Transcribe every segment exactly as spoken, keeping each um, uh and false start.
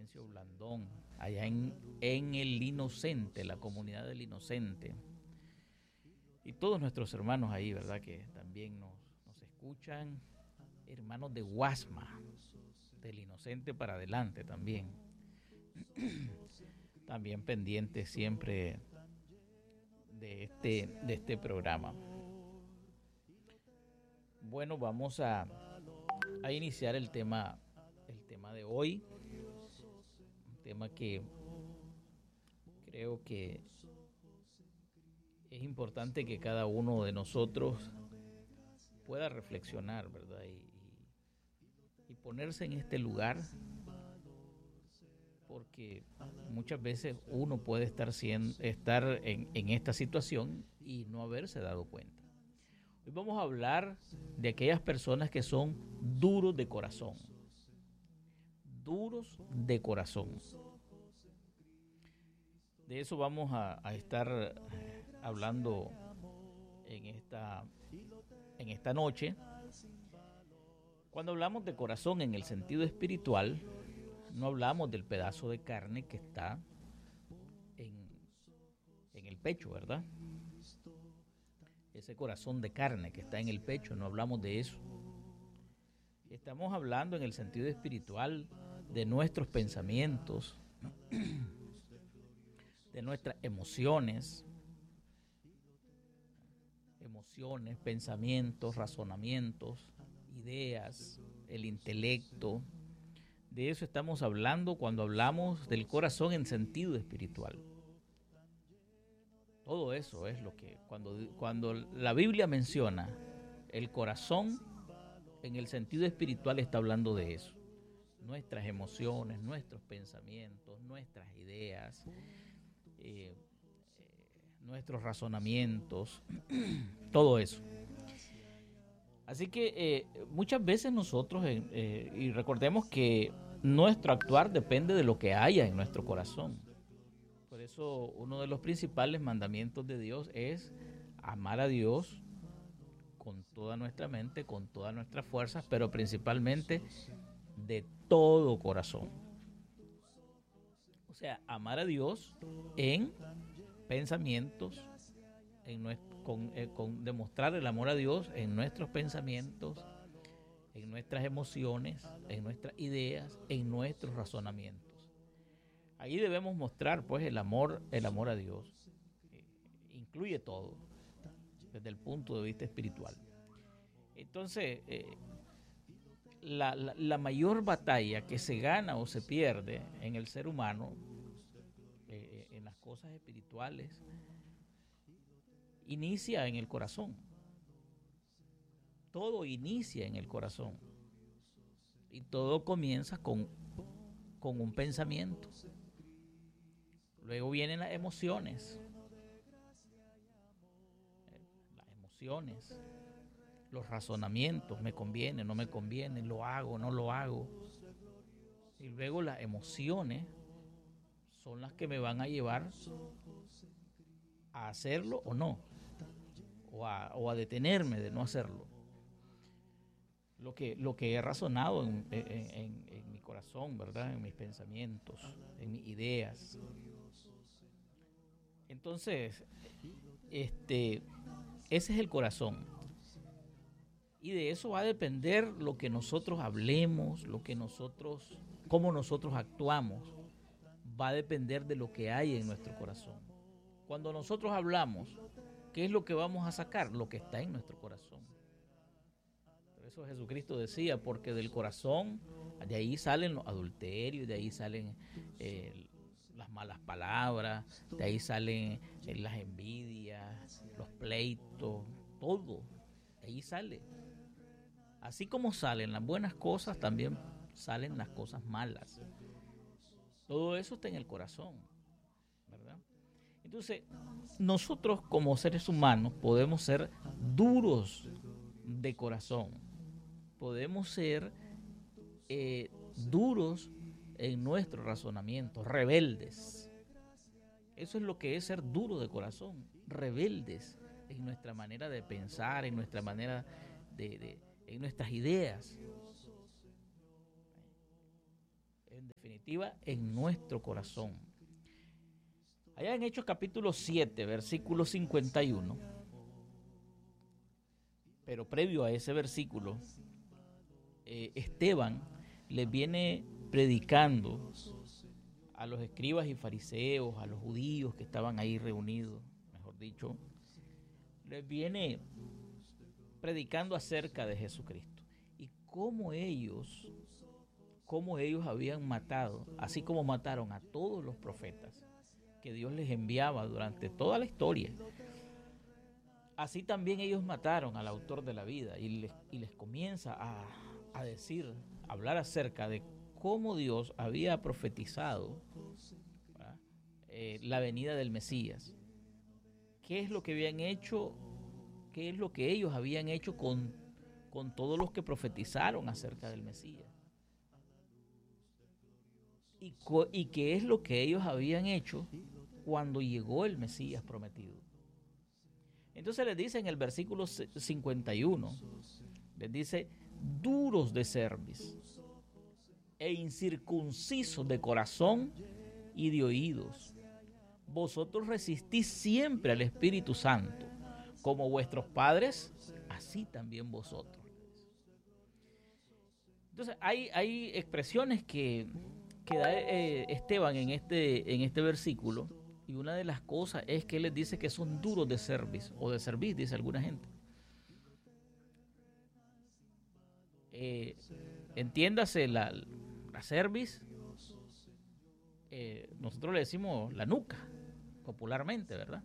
Florencio Blandón, allá en, en El Inocente, la comunidad del Inocente. Y todos nuestros hermanos ahí, ¿verdad? Que también nos, nos escuchan. Hermanos de Guasma, del Inocente para adelante también. También pendientes siempre de este, de este programa. Bueno, vamos a, a iniciar el tema, el tema de hoy. Un tema que creo que es importante que cada uno de nosotros pueda reflexionar, ¿verdad? Y, y ponerse en este lugar, porque muchas veces uno puede estar, siendo, estar en, en esta situación y no haberse dado cuenta. Hoy vamos a hablar de aquellas personas que son duros de corazón. Duros de corazón. De eso vamos a, a estar hablando en esta, en esta noche. Cuando hablamos de corazón en el sentido espiritual, no hablamos del pedazo de carne que está en, en el pecho, ¿verdad? Ese corazón de carne que está en el pecho, no hablamos de eso. Estamos hablando en el sentido espiritual de nuestros pensamientos, de nuestras emociones, emociones, pensamientos, razonamientos, ideas, el intelecto. De eso estamos hablando cuando hablamos del corazón en sentido espiritual. Todo eso es lo que, cuando, cuando la Biblia menciona el corazón en el sentido espiritual, está hablando de eso. Nuestras emociones, nuestros pensamientos, nuestras ideas, eh, eh, nuestros razonamientos, todo eso. Así que eh, muchas veces nosotros, eh, eh, y recordemos que nuestro actuar depende de lo que haya en nuestro corazón. Por eso uno de los principales mandamientos de Dios es amar a Dios con toda nuestra mente, con todas nuestras fuerzas, pero principalmente de todo corazón. O sea, amar a Dios en pensamientos, en nuestro, con, eh, con demostrar el amor a Dios en nuestros pensamientos, en nuestras emociones, en nuestras ideas, en nuestros razonamientos. Ahí debemos mostrar pues el amor, el amor a Dios. Eh, incluye todo, desde el punto de vista espiritual. Entonces, eh, la, la, la mayor batalla que se gana o se pierde en el ser humano, eh, en las cosas espirituales, inicia en el corazón. Todo inicia en el corazón. Y todo comienza con, con un pensamiento. Luego vienen las emociones. Las emociones. Los razonamientos. Me conviene, no me conviene. Lo hago, no lo hago. Y luego las emociones son las que me van a llevar a hacerlo o no. O a, o a detenerme de no hacerlo. Lo que, lo que he razonado en, en, en, en mi corazón, ¿verdad? En mis pensamientos, en mis ideas. Entonces, este, ese es el corazón. Y de eso va a depender lo que nosotros hablemos, lo que nosotros, cómo nosotros actuamos. Va a depender de lo que hay en nuestro corazón. Cuando nosotros hablamos, ¿qué es lo que vamos a sacar? Lo que está en nuestro corazón. Por eso Jesucristo decía, porque del corazón, de ahí salen los adulterios, de ahí salen eh, las malas palabras, de ahí salen eh, las envidias, los pleitos, todo, de ahí sale. Así como salen las buenas cosas, también salen las cosas malas. Todo eso está en el corazón, ¿verdad? Entonces, nosotros como seres humanos podemos ser duros de corazón. Podemos ser eh, duros en nuestro razonamiento, rebeldes. Eso es lo que es ser duro de corazón, rebeldes en nuestra manera de pensar, en nuestra manera de, de en nuestras ideas. En definitiva, en nuestro corazón. Allá en Hechos capítulo siete, versículo cincuenta y uno, pero previo a ese versículo, eh, Esteban les viene predicando a los escribas y fariseos, a los judíos que estaban ahí reunidos, mejor dicho, les viene predicando acerca de Jesucristo y cómo ellos, cómo ellos habían matado, así como mataron a todos los profetas que Dios les enviaba durante toda la historia, así también ellos mataron al autor de la vida y les, y les comienza a, a decir, a hablar acerca de cómo Dios había profetizado eh, la venida del Mesías. ¿Qué es lo que habían hecho? ¿Qué es lo que ellos habían hecho con, con todos los que profetizaron acerca del Mesías? Y, co, y qué es lo que ellos habían hecho cuando llegó el Mesías prometido. Entonces les dice en el versículo cincuenta y uno, les dice, duros de cerviz e incircuncisos de corazón y de oídos, vosotros resistís siempre al Espíritu Santo, como vuestros padres, así también vosotros. Entonces hay, hay expresiones que, que da eh, Esteban en este, en este versículo, y una de las cosas es que él les dice que son duros de cerviz, o de cerviz, dice alguna gente. Eh, entiéndase la, la cerviz, eh, nosotros le decimos la nuca, popularmente, ¿verdad?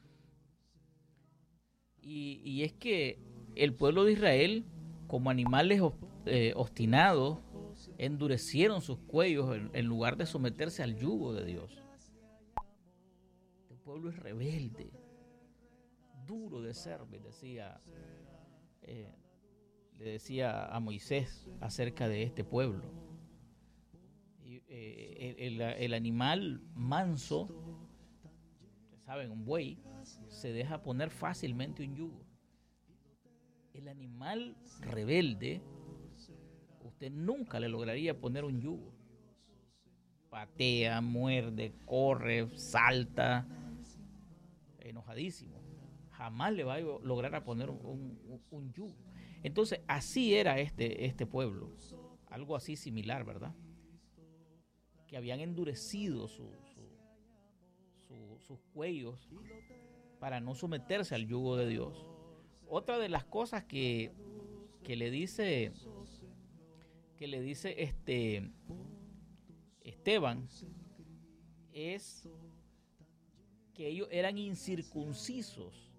Y, y es que el pueblo de Israel, como animales eh, obstinados, endurecieron sus cuellos en, en lugar de someterse al yugo de Dios. El pueblo es rebelde, duro de cerviz, decía, eh, le decía a Moisés acerca de este pueblo. Y, eh, el, el, el animal manso, saben, un buey, se deja poner fácilmente un yugo. El animal rebelde, usted nunca le lograría poner un yugo. Patea, muerde, corre, salta, enojadísimo. Jamás le va a lograr a poner un, un, un yugo. Entonces, así era este, este pueblo. Algo así similar, ¿verdad? Que habían endurecido su, su, su, sus cuellos para no someterse al yugo de Dios. Otra de las cosas que, que le dice que le dice este Esteban es que ellos eran incircuncisos,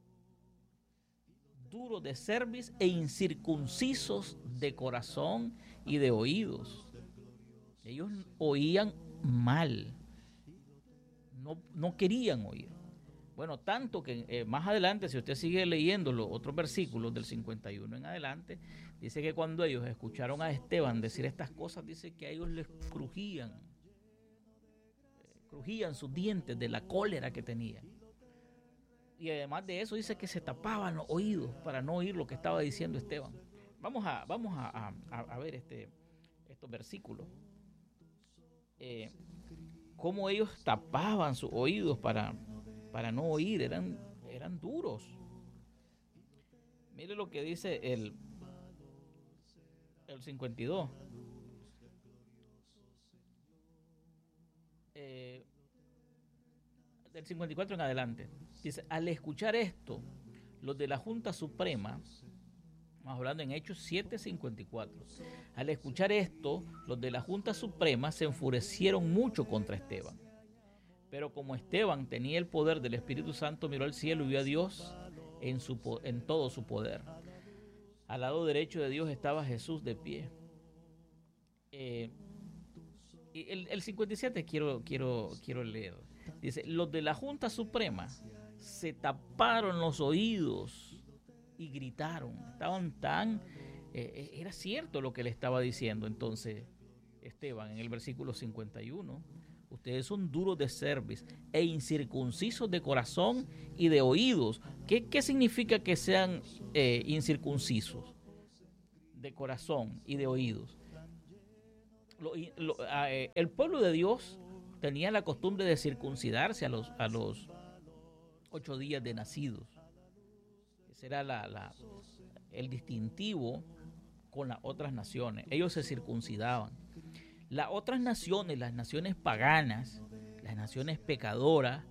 duros de cerviz e incircuncisos de corazón y de oídos. Ellos oían mal, no, no querían oír. Bueno, tanto que eh, más adelante, si usted sigue leyendo los otros versículos del cincuenta y uno en adelante, dice que cuando ellos escucharon a Esteban decir estas cosas, dice que a ellos les crujían, eh, crujían sus dientes de la cólera que tenían. Y además de eso dice que se tapaban los oídos para no oír lo que estaba diciendo Esteban. Vamos a, vamos a, a, a ver este, estos versículos. Eh, cómo ellos tapaban sus oídos para... para no oír, eran, eran duros. Mire lo que dice el, el cincuenta y dos. Eh, del cincuenta y cuatro en adelante. Dice, al escuchar esto, los de la Junta Suprema, vamos hablando en Hechos siete cincuenta y cuatro, al escuchar esto, los de la Junta Suprema se enfurecieron mucho contra Esteban. Pero como Esteban tenía el poder del Espíritu Santo, miró al cielo y vio a Dios en, su, en todo su poder. Al lado derecho de Dios estaba Jesús de pie. Eh, el, el cincuenta y siete quiero, quiero, quiero leer. Dice, los de la Junta Suprema se taparon los oídos y gritaron. Estaban tan... Eh, era cierto lo que le estaba diciendo entonces Esteban en el versículo cincuenta y uno. Ustedes son duros de cerviz e incircuncisos de corazón y de oídos. ¿Qué, qué significa que sean eh, incircuncisos de corazón y de oídos? lo, lo, eh, el pueblo de Dios tenía la costumbre de circuncidarse a los, a los ocho días de nacidos. Ese era la, la, el distintivo con las otras naciones. Ellos se circuncidaban. Las otras naciones, las naciones paganas, las naciones pecadoras,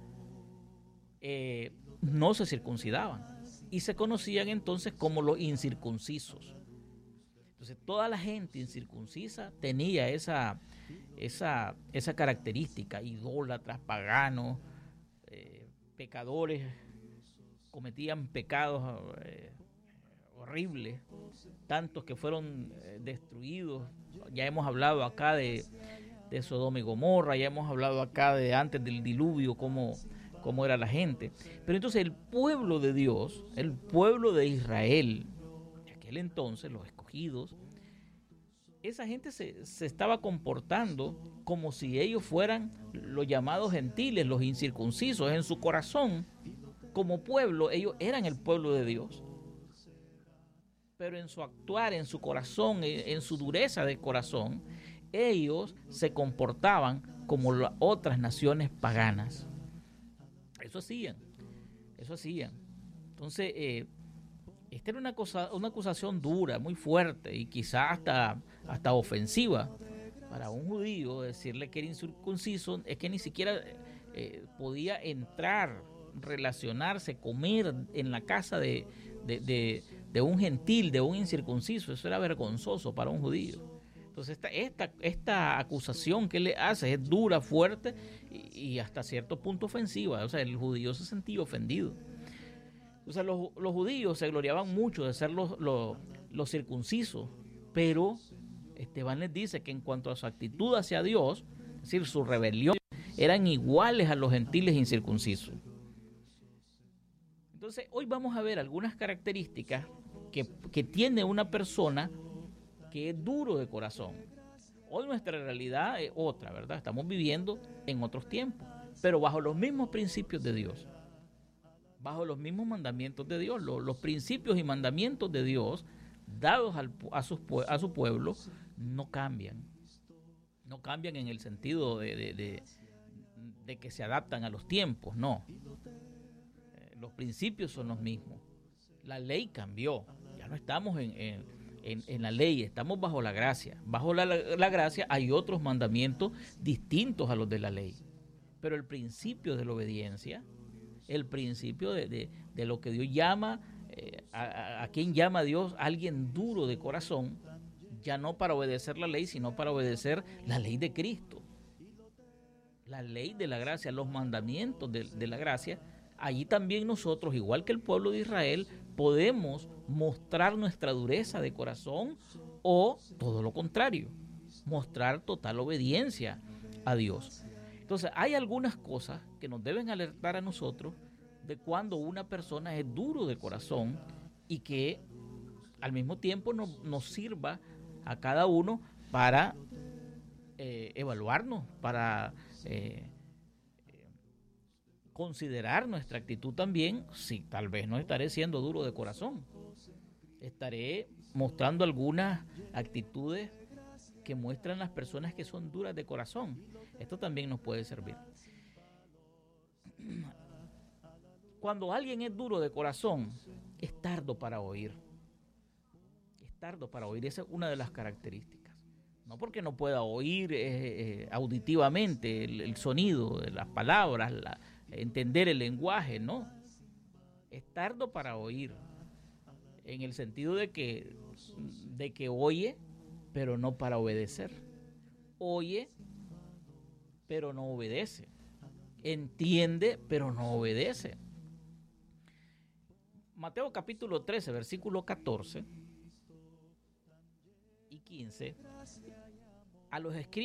eh, no se circuncidaban y se conocían entonces como los incircuncisos. Entonces toda la gente incircuncisa tenía esa, esa, esa característica: idólatras, paganos, eh, pecadores, cometían pecados eh, horribles, tantos que fueron eh, destruidos. Ya hemos hablado acá de, de Sodoma y Gomorra, ya hemos hablado acá de antes del diluvio, cómo, cómo era la gente. Pero entonces el pueblo de Dios, el pueblo de Israel, en aquel entonces, los escogidos, esa gente se, se estaba comportando como si ellos fueran los llamados gentiles, los incircuncisos. En su corazón, como pueblo, ellos eran el pueblo de Dios. Pero en su actuar, en su corazón, en su dureza de corazón, ellos se comportaban como las otras naciones paganas. Eso hacían, eso hacían. Entonces, eh, esta era una, cosa, una acusación dura, muy fuerte y quizás hasta, hasta ofensiva para un judío. Decirle que era incircunciso es que ni siquiera eh, podía entrar, relacionarse, comer en la casa de, de, de, de un gentil, de un incircunciso. Eso era vergonzoso para un judío. Entonces esta, esta, esta acusación que le hace es dura, fuerte y, y hasta cierto punto ofensiva. O sea, el judío se sentía ofendido. O sea, los, los judíos se gloriaban mucho de ser los, los, los circuncisos, pero Esteban les dice que en cuanto a su actitud hacia Dios, es decir, su rebelión, eran iguales a los gentiles incircuncisos. Entonces, hoy vamos a ver algunas características que, que tiene una persona que es duro de corazón. Hoy nuestra realidad es otra, ¿verdad? Estamos viviendo en otros tiempos, pero bajo los mismos principios de Dios, bajo los mismos mandamientos de Dios. Los, los principios y mandamientos de Dios dados al, a, sus, a su pueblo no cambian. No cambian en el sentido de, de, de, de que se adaptan a los tiempos, no. Los principios son los mismos. La ley cambió. Ya no estamos en, en, en, en la ley, estamos bajo la gracia. Bajo la, la, la gracia hay otros mandamientos distintos a los de la ley. Pero el principio de la obediencia, el principio de, de, de lo que Dios llama, eh, a, a, a quien llama Dios, alguien duro de corazón, ya no para obedecer la ley, sino para obedecer la ley de Cristo. La ley de la gracia, los mandamientos de, de la gracia. Allí también nosotros, igual que el pueblo de Israel, podemos mostrar nuestra dureza de corazón o todo lo contrario, mostrar total obediencia a Dios. Entonces, hay algunas cosas que nos deben alertar a nosotros de cuando una persona es duro de corazón y que al mismo tiempo no, nos sirva a cada uno para eh, evaluarnos, para eh, considerar nuestra actitud también. Si tal vez no estaré siendo duro de corazón, estaré mostrando algunas actitudes que muestran las personas que son duras de corazón. Esto también nos puede servir. Cuando alguien es duro de corazón, es tardo para oír. Es tardo para oír. Esa es una de las características. No porque no pueda oír eh, eh, auditivamente el, el sonido de las palabras, la, entender el lenguaje, no. Es tardo para oír, en el sentido de que, de que oye, pero no para obedecer. Oye, pero no obedece. Entiende, pero no obedece. Mateo capítulo trece, versículo catorce y quince. A los escribas